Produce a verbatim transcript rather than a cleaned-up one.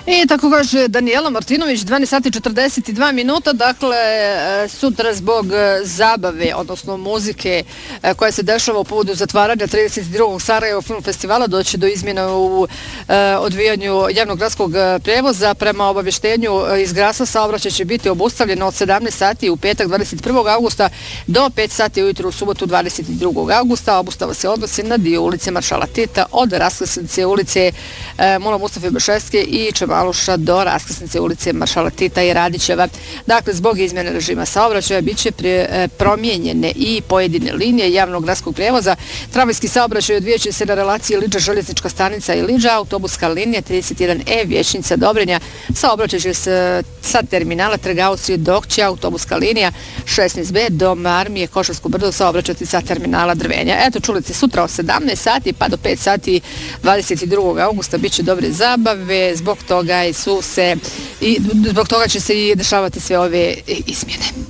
I tako kaže Danijela Martinović, dvanaest sati četrdeset dva minuta, dakle sutra zbog zabave, odnosno muzike koja se dešava u povodu zatvaranja trideset drugog Sarajevo Film Festivala, doći do izmjena u odvijanju javnog gradskog prevoza. Prema obavještenju iz Grasa saobraćaj će biti obustavljen od sedamnaest sati u petak dvadeset prvog avgusta do pet sati ujutro u subotu dvadeset drugog avgusta. Obustava se odnosi na dio ulice Maršala Tita od raskrsnice ulice Mola Mustafa Bešeske i Čemaluša do raskrsnice ulice Maršala Tita i Radićeva. Dakle, zbog izmjene režima saobraćaja bit će promijenjene i pojedine linije javnog gradskog prevoza. Tramvajski saobraćaj odvijaće se na relaciji Liđa željeznička stanica i Liđa, autobuska linija trideset jedan E Vječnica Dobrinja saobraćaj će se sa terminala Trga Austrije dok će autobuska linija šesnaest B do Armije Košarsko brdo saobraćati sa terminala Drvenja. Eto, čuli ste sutra od sedamnaest sati pa do pet sati dvadeset drugog avgusta bit će dobre zabave, zbog toga su se i zbog toga će se i dešavati sve ove izmjene.